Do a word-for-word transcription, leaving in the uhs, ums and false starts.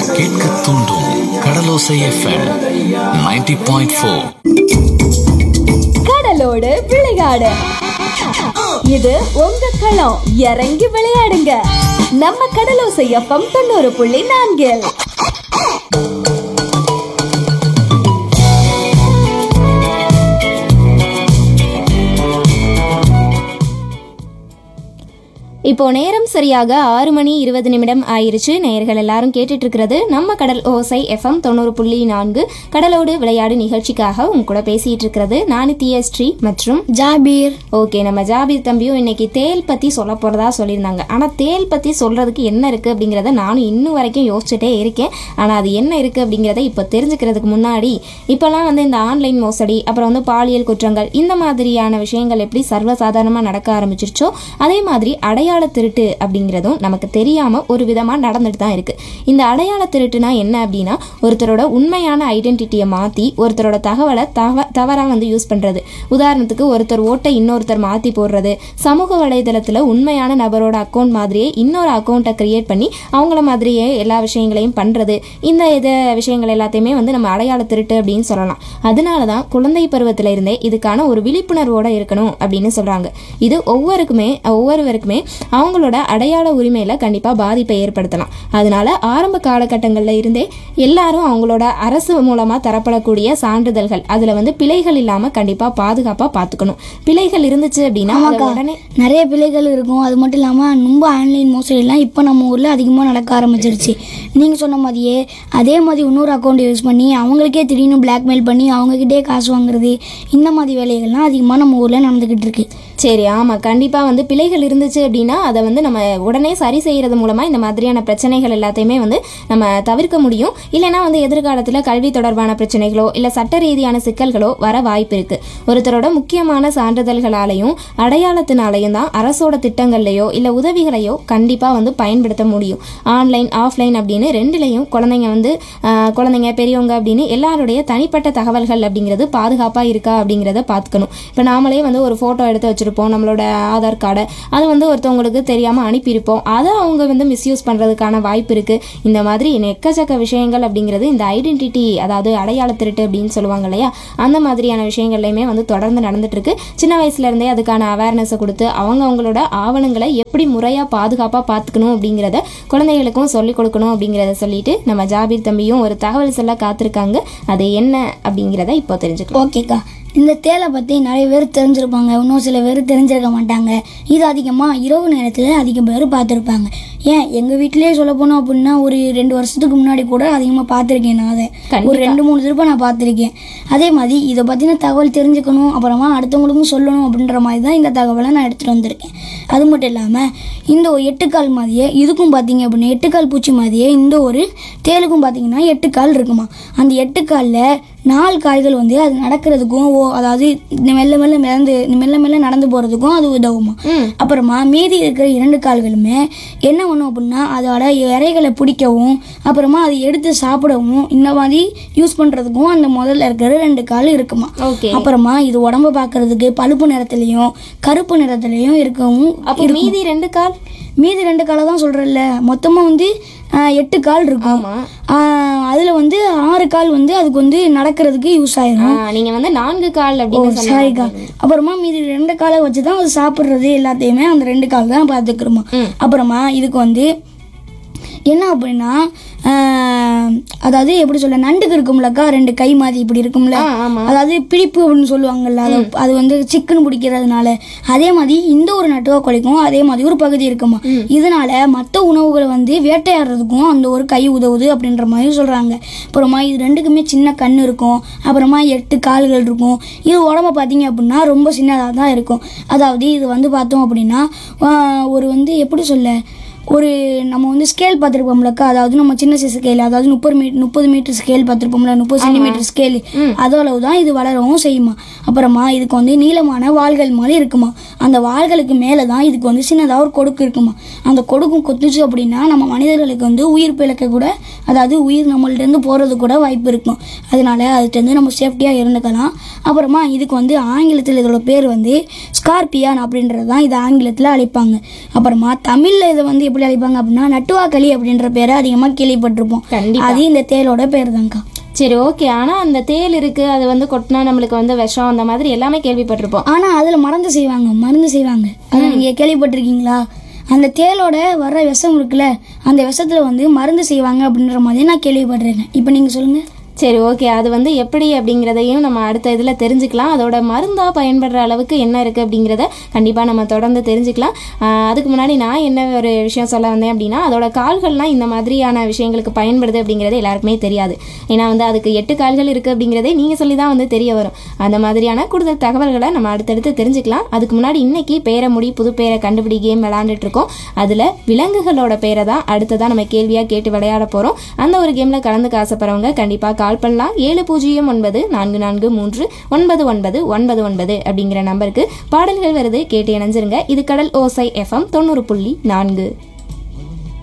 கேட்க தூண்டும் கடலோசை FM ninety point four. கடலோடு விளையாடு, இது உங்க களம். இறங்கி விளையாடுங்க, நம்ம கடலோசை எஃப்எம் தொண்ணூறு புள்ளி நான்கில். இப்போ நேரம் சரியாக ஆறு மணி இருபது நிமிடம் ஆயிருச்சு. நேயர்கள் எல்லாரும் கேட்டுட்டு இருக்கிறது நம்ம கடல் ஓசை எஃப்எம் தொண்ணூறு புள்ளி நான்கு கடலோடு விளையாடு நிகழ்ச்சிக்காக உங்க கூட பேசிட்டு இருக்கிறது நான் தியஸ்ரீ மற்றும் ஜாபீர். ஓகே, நம்ம ஜாபீர் தம்பியும் இன்னைக்கு தேல் பத்தி சொல்ல போறதா சொல்லியிருந்தாங்க. ஆனா தேல் பத்தி சொல்றதுக்கு என்ன இருக்கு அப்படிங்கிறத நானும் இன்னும் வரைக்கும் யோசிச்சுட்டே இருக்கேன். ஆனா அது என்ன இருக்கு அப்படிங்கிறத இப்போ தெரிஞ்சுக்கிறதுக்கு முன்னாடி, இப்பெல்லாம் வந்து இந்த ஆன்லைன் மோசடி, அப்புறம் வந்து பாலியல் குற்றங்கள், இந்த மாதிரியான விஷயங்கள் எப்படி சர்வசாதாரணமா நடக்க ஆரம்பிச்சிருச்சோ அதே மாதிரி அடையாள திருட்டு அப்படிங்கிறதும் நமக்கு தெரியாம ஒரு விதமா நடந்துட்டு தான் இருக்கு. இந்த அடையாள திருட்டுனா என்ன அப்படின்னா, ஒருத்தரோட உண்மையான ஐடென்டிட்டியை மாத்தி ஒருத்தரோட தகவலை தவ தவறா வந்து யூஸ் பண்றது. உதாரணத்துக்கு ஒருத்தர் ஓட்டை இன்னொருத்தர் மாத்தி போடுறது, சமூக வலைதளத்துல உண்மையான நபரோட அக்கௌண்ட் மாதிரியே இன்னொரு அக்கௌண்ட்டை கிரியேட் பண்ணி அவங்கள மாதிரியே எல்லா விஷயங்களையும் பண்றது. இந்த இது விஷயங்கள் எல்லாத்தையுமே வந்து நம்ம அடையாள திருட்டு அப்படின்னு சொல்லலாம். அதனாலதான் குழந்தை பருவத்தில இருந்தே இதுக்கான ஒரு விழிப்புணர்வோட இருக்கணும் அப்படின்னு சொல்றாங்க. இது ஒவ்வொருக்குமே ஒவ்வொருவருக்குமே அவங்களோட அடையாள உரிமையில கண்டிப்பா பாதிப்பை ஏற்படுத்தலாம். அதனால ஆரம்ப காலகட்டங்கள்ல இருந்தே எல்லாரும் அவங்களோட அரசு மூலமா தரப்படக்கூடிய சான்றிதழ்கள் அதுல வந்து பிழைகள் இல்லாம கண்டிப்பா பாதுகாப்பா பாத்துக்கணும். பிழைகள் இருந்துச்சு அப்படின்னா உடனே நிறைய பிழைகள் இருக்கும். அது மட்டும் இல்லாம ரொம்ப ஆன்லைன் மோசடி எல்லாம் இப்ப நம்ம ஊர்ல அதிகமா நடக்க ஆரம்பிச்சிருச்சு. நீங்க சொன்ன மாதிரியே அதே மாதிரி இன்னொரு அக்கௌண்ட் யூஸ் பண்ணி அவங்களுக்கே திடீர்னு பிளாக்மெயில் பண்ணி அவங்ககிட்டே காசு வாங்குறது, இந்த மாதிரி வேலைகள்லாம் அதிகமா நம்ம ஊர்ல நடந்துகிட்டு இருக்கு. சரி, ஆமாம், கண்டிப்பாக வந்து பிழைகள் இருந்துச்சு அப்படின்னா அதை வந்து நம்ம உடனே சரி செய்கிறது மூலமாக இந்த மாதிரியான பிரச்சனைகள் எல்லாத்தையுமே வந்து நம்ம தவிர்க்க முடியும். இல்லைனா வந்து எதிர்காலத்தில் கல்வி தொடர்பான பிரச்சனைகளோ இல்லை சட்ட ரீதியான சிக்கல்களோ வர வாய்ப்பு இருக்குது. ஒருத்தரோட முக்கியமான சான்றிதழ்களாலையும் அடையாளத்தினாலையும் தான் அரசோட திட்டங்கள்லையோ இல்லை உதவிகளையோ கண்டிப்பாக வந்து பயன்படுத்த முடியும். ஆன்லைன் ஆஃப்லைன் அப்படின்னு ரெண்டுலேயும் குழந்தைங்க வந்து குழந்தைங்க பெரியவங்க அப்படின்னு எல்லாருடைய தனிப்பட்ட தகவல்கள் அப்படிங்கிறது பாதுகாப்பாக இருக்கா அப்படிங்கிறத பார்த்துக்கணும். இப்போ நாமளே வந்து ஒரு ஃபோட்டோ எடுத்து வச்சுருப்போம், நம்மளோட ஆதார் கார்டை, அதை வந்து ஒருத்தவங்களுக்கு தெரியாமல் அனுப்பியிருப்போம். அதை அவங்க வந்து மிஸ்யூஸ் பண்ணுறதுக்கான வாய்ப்பு இருக்குது. இந்த மாதிரி எக்கச்சக்க விஷயங்கள் அப்படிங்கிறது இந்த ஐடென்டிட்டி, அதாவது அடையாள திருட்டு அப்படின்னு சொல்லுவாங்க இல்லையா, அந்த மாதிரியான விஷயங்கள்லையுமே வந்து தொடர்ந்து நடந்துட்டு இருக்கு. சின்ன வயசுலேருந்தே அதுக்கான அவேர்னஸை கொடுத்து அவங்க அவங்களோட ஆவணங்களை எப்படி முறையாக பாதுகாப்பாக பார்த்துக்கணும் அப்படிங்கிறத குழந்தைகளுக்கும் சொல்லிக் கொடுக்கணும் அப்படிங்கிறத சொல்லிட்டு நம்ம ஜாபீர் தம்பியும் ஒரு தகவல் சொல்ல காத்திருக்காங்க. அது என்ன அப்படிங்கிறத இப்போ தெரிஞ்சுக்கலாம். ஓகேக்கா, இந்த தேலை பற்றி நிறைய பேர் தெரிஞ்சிருப்பாங்க, இன்னும் சில பேர் தெரிஞ்சிருக்க மாட்டாங்க. இது அதிகமாக இரவு நேரத்தில் அதிக பேர் பார்த்துருப்பாங்க. ஏன் எங்கள் வீட்டிலேயே சொல்ல போனோம் அப்படின்னா ஒரு ரெண்டு வருஷத்துக்கு முன்னாடி கூட அதிகமாக பார்த்துருக்கேன். நான் அதை ஒரு ரெண்டு மூணு திருப்ப நான் பார்த்துருக்கேன். அதே மாதிரி இதை பற்றின தகவல் தெரிஞ்சுக்கணும், அப்புறமா அடுத்தவங்களுக்கும் சொல்லணும் அப்படின்ற மாதிரி தான் இந்த தகவலை நான் எடுத்துகிட்டு வந்திருக்கேன். அது மட்டும் இல்லாமல் இந்த ஒரு எட்டுக்கால் மாதிரியே இதுக்கும் பார்த்தீங்க அப்படின்னா எட்டுக்கால் பூச்சி மாதிரியே இந்த ஒரு தேலுக்கும் பார்த்தீங்கன்னா எட்டு கால் இருக்குமா. அந்த எட்டு காலில் நாலு கால்கள் வந்து அது நடக்கிறதுக்கும் ஓ அதாவது மெல்ல மெல்ல மிதந்து மெல்ல மெல்ல நடந்து போகிறதுக்கும் அது உதவுமா. அப்புறமா மீதி இருக்கிற இரண்டு கால்களுமே என்ன பண்ணும் அப்படின்னா அதோட இறைகளை பிடிக்கவும் அப்புறமா அதை எடுத்து சாப்பிடவும் இந்த மாதிரி யூஸ் பண்ணுறதுக்கும் அந்த முதல்ல இருக்கிற ரெண்டு கால் இருக்குமா. அப்புறமா இது உடம்பு பார்க்கறதுக்கு பழுப்பு நிறத்துலையும் கருப்பு நிறத்துலையும் இருக்கவும். மீதி ரெண்டு கால் மீதி ரெண்டு காலை தான் சொல்கிறேன்ல, மொத்தமாக வந்து எட்டு கால் இருக்கும். அதில் வந்து ஆறு கால் வந்து அதுக்கு வந்து நடக்கிறதுக்கு யூஸ் ஆயிரும். நீங்கள் வந்து நான்கு கால் அப்படின்னு சாரிக்கா. அப்புறமா மீதி ரெண்டு காலை வச்சு தான் அது சாப்பிட்றது எல்லாத்தையுமே அந்த ரெண்டு கால் தான் பார்த்துக்கிறோமா. அப்புறமா இதுக்கு வந்து என்ன அப்படின்னா அதாவது எப்படி சொல்ல, நண்டுக்கு இருக்கும்லக்கா ரெண்டு கை மாதிரி இப்படி இருக்கும்ல, அதாவது பிடிப்பு அப்படின்னு சொல்லுவாங்கல்ல, அது அது வந்து சிக்கன் பிடிக்கிறதுனால அதே மாதிரி இந்த ஒரு நட்டுவாக்கொலைக்கும் அதே மாதிரி ஒரு பகுதி இருக்குமா. இதனால மற்ற உணவுகளை வந்து வேட்டையாடுறதுக்கும் அந்த ஒரு கை உதவுது அப்படின்ற மாதிரி சொல்றாங்க. அப்புறமா இது ரெண்டுக்குமே சின்ன கண் இருக்கும், அப்புறமா எட்டு கால்கள் இருக்கும். இது உடம்ப பார்த்தீங்க அப்படின்னா ரொம்ப சின்னதாக தான் இருக்கும். அதாவது இது வந்து பார்த்தோம் அப்படின்னா ஒரு வந்து எப்படி சொல்ல, ஒரு நம்ம வந்து ஸ்கேல் பார்த்துருப்போம்லக்கா, அதாவது நம்ம சின்ன சைஸ் ஸ்கேல், அதாவது முப்பது மீ முப்பது மீட்டர் ஸ்கேல் பார்த்துருப்போம்ல, முப்பது சென்டிமீட்டர் ஸ்கேல், அதளவு தான் இது வளரவும் செய்யுமா. அப்புறமா இதுக்கு வந்து நீளமான வாள்கள் மாதிரி இருக்குமா. அந்த வாள்களுக்கு மேலே தான் இதுக்கு வந்து சின்னதாக ஒரு கொடுக்கு இருக்குமா. அந்த கொடுக்கும் கொத்துச்சு அப்படின்னா நம்ம மனிதர்களுக்கு வந்து உயிர் பிழைக்க கூட, அதாவது உயிர் நம்மள்டேருந்து போகிறது கூட வாய்ப்பு இருக்கும். அதனால அதுலேருந்து நம்ம சேஃப்டியாக இருந்துக்கலாம். அப்புறமா இதுக்கு வந்து ஆங்கிலத்தில் இதோட பேர் வந்து ஸ்கார்பியான் அப்படின்றது தான் இதை ஆங்கிலத்தில் அழைப்பாங்க. அப்புறமா தமிழில் இதை வந்து எப்படி எப்படி அழைப்பாங்க அப்படின்னா நட்டுவாக்களி அப்படின்ற பேரை அதிகமாக கேள்விப்பட்டிருப்போம். கண்டிப்பா. அது இந்த தேலோட பேர் தான்க்கா. சரி, ஓகே. ஆனால் அந்த தேல் இருக்கு, அது வந்து கொட்டினா நம்மளுக்கு வந்து விஷம் அந்த மாதிரி எல்லாமே கேள்விப்பட்டிருப்போம். ஆனால் அதில் மருந்து செய்வாங்க, மருந்து செய்வாங்க. அதை நீங்கள் கேள்விப்பட்டிருக்கீங்களா? அந்த தேலோட வர்ற விஷம் இருக்குல்ல, அந்த விஷத்துல வந்து மருந்து செய்வாங்க அப்படின்ற மாதிரி நான் கேள்விப்பட்டிருக்கேன். இப்போ நீங்கள் சொல்லுங்கள். சரி, ஓகே. அது வந்து எப்படி அப்படிங்கிறதையும் நம்ம அடுத்த இதில் தெரிஞ்சுக்கலாம். அதோட மருந்தாக பயன்படுற அளவுக்கு என்ன இருக்குது அப்படிங்கிறத கண்டிப்பாக நம்ம தொடர்ந்து தெரிஞ்சுக்கலாம். அதுக்கு முன்னாடி நான் என்ன ஒரு விஷயம் சொல்ல வந்தேன் அப்படின்னா, அதோட கால்கள்லாம் இந்த மாதிரியான விஷயங்களுக்கு பயன்படுது அப்படிங்கிறது எல்லாருக்குமே தெரியாது. ஏன்னா வந்து அதுக்கு எட்டு கால்கள் இருக்குது அப்படிங்கிறதே நீங்கள் சொல்லி தான் வந்து தெரிய வரும். அந்த மாதிரியான கூடுதல் தகவல்களை நம்ம அடுத்தடுத்து தெரிஞ்சுக்கலாம். அதுக்கு முன்னாடி இன்னைக்கு பேரை முடி புது பேரை கண்டுபிடி கேம் விளையாண்டுட்டு இருக்கோம். அதில் விலங்குகளோட பேரை தான் அடுத்ததான் நம்ம கேள்வியாக கேட்டு விளையாட போகிறோம். அந்த ஒரு கேமில் கலந்துக்க ஆசைப்படுறவங்க கண்டிப்பாக கால் பண்ணலாம். ஏழு பூஜ்ஜியம் ஒன்பது நான்கு நான்கு மூன்று ஒன்பது ஒன்பது ஒன்பது ஒன்பது அப்படிங்கிற நம்பருக்கு பாடல்கள் வருது, கேட்டு இணைஞ்சிருங்க. இது கடல் ஓசை எஃப்எம் தொண்ணூறு புள்ளி நான்கு.